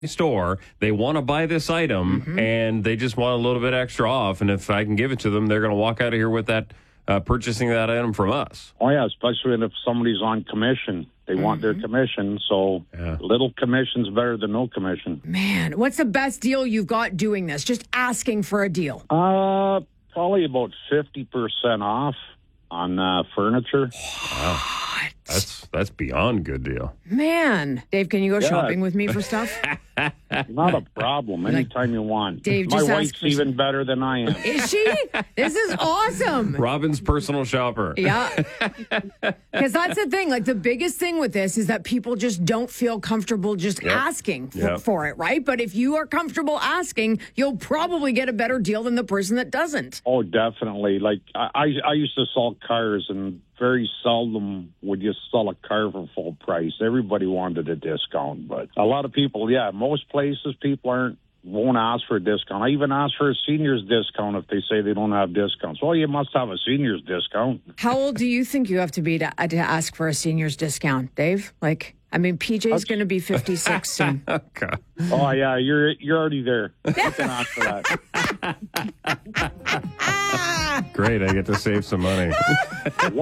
store, they want to buy this item, and they just want a little bit extra off. And if I can give it to them, they're going to walk out of here with that, purchasing that item from us. Oh, yeah, especially if somebody's on commission. They want their commission, so little commission's better than no commission. Man, what's the best deal you've got doing this? Just asking for a deal. Probably about 50% off on furniture. Wow. That's beyond good deal. Man. Dave, can you go shopping with me for stuff? Not a problem. Anytime you want. Dave, my just wife's even better than I am. Is she? This is awesome. Robin's personal shopper. Yeah. Because that's the thing. Like, the biggest thing with this is that people just don't feel comfortable just asking for it, right? But if you are comfortable asking, you'll probably get a better deal than the person that doesn't. Oh, definitely. Like, I used to sell cars, and very seldom would you sell a car for full price. Everybody wanted a discount, but a lot of people, most places people won't ask for a discount. I even ask for a senior's discount if they say they don't have discounts. Well, you must have a senior's discount. How old do you think you have to be to ask for a senior's discount, Dave? Like, I mean, PJ's going to be 56 soon. Okay. Oh, yeah, you're already there. You can ask for that. Great, I get to save some money.